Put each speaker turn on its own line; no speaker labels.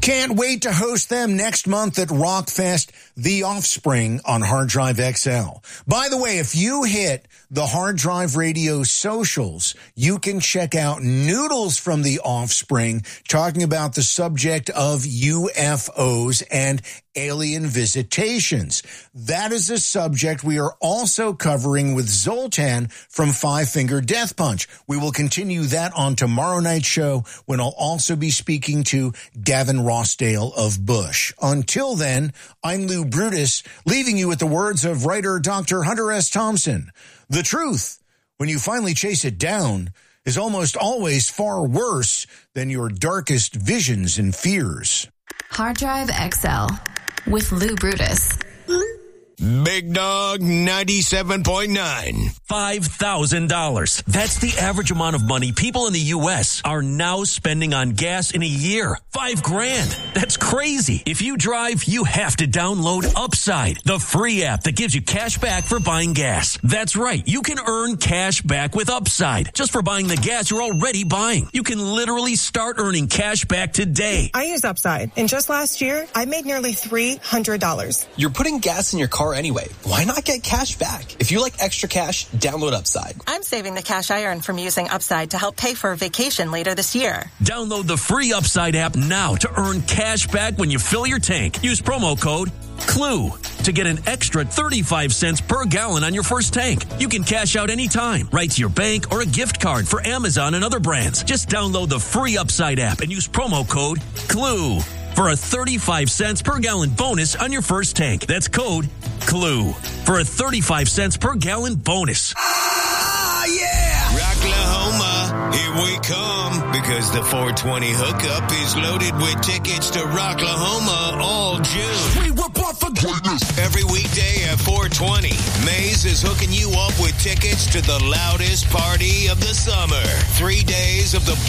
Can't wait to host them next month at Rockfest, The Offspring on Hard Drive XL. By the way, if you hit the Hard Drive Radio socials, you can check out Noodles from The Offspring talking about the subject of UFOs and alien visitations. That is a subject we are also covering with Zoltan from Five Finger Death Punch. We will continue that on tomorrow night's show when I'll also be speaking to Gavin Rossdale of Bush. Until then, I'm Lou Brutus, leaving you with the words of writer Dr. Hunter S. Thompson. The truth, when you finally chase it down, is almost always far worse than your darkest visions and fears.
Hard Drive XL with Lou Brutus.
Big Dog 97.9.
$5,000. That's the average amount of money people in the U.S. are now spending on gas in a year. $5,000. That's crazy. If you drive, you have to download Upside, the free app that gives you cash back for buying gas. That's right. You can earn cash back with Upside just for buying the gas you're already buying. You can literally start earning cash back today.
I use Upside, and just last year, I made nearly $300.
You're putting gas in your car anyway. Why not get cash back? If you like extra cash, download Upside.
I'm saving the cash I earn from using Upside to help pay for a vacation later this year.
Download the free Upside app now to earn cash back when you fill your tank. Use promo code CLUE to get an extra 35 cents per gallon on your first tank. You can cash out anytime, right to your bank or a gift card for Amazon and other brands. Just download the free Upside app and use promo code CLUE for a 35 cents per gallon bonus on your first tank. That's code CLUE for a 35 cents per gallon bonus.
Ah, yeah! Rocklahoma, here we come. Because the 420 hookup is loaded with tickets to Rocklahoma all June.
We were born for greatness.
Every weekday at 420, Maze is hooking you up with tickets to the loudest party of the summer. 3 days of the